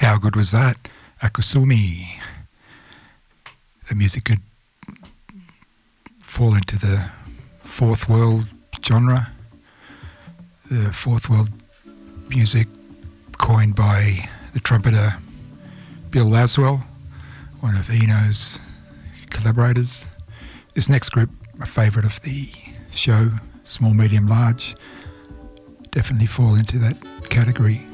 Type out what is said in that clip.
How good was that? Akusumi. The music could fall into the fourth world genre. The fourth world music coined by the trumpeter Bill Laswell, one of Eno's collaborators. This next group, a favourite of the show, Small, Medium, Large, definitely fall into that category.